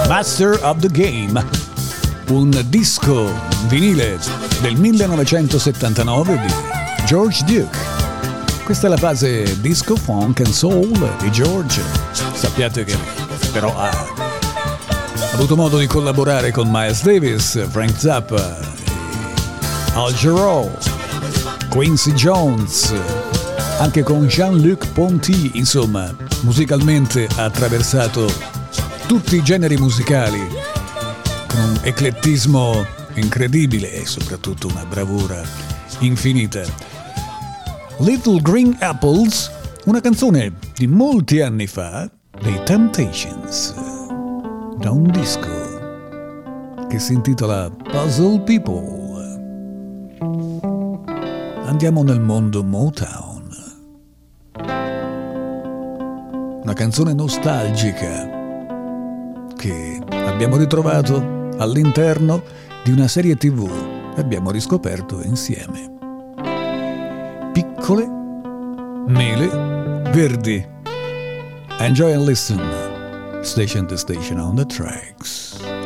Master of the Game, un disco vinile del 1979 di George Duke. Questa è la fase disco, funk and soul di George. Sappiate che però ha avuto modo di collaborare con Miles Davis, Frank Zappa, Al Jarreau, Quincy Jones, anche con Jean-Luc Ponty. Insomma, musicalmente ha attraversato tutti i generi musicali con un eclettismo incredibile e soprattutto una bravura infinita. Little Green Apples, una canzone di molti anni fa dei Temptations, da un disco che si intitola Puzzle People. Andiamo nel mondo Motown. Una canzone nostalgica che abbiamo ritrovato all'interno di una serie TV e abbiamo riscoperto insieme. Piccole mele verdi. Enjoy and listen. Station to station on the tracks.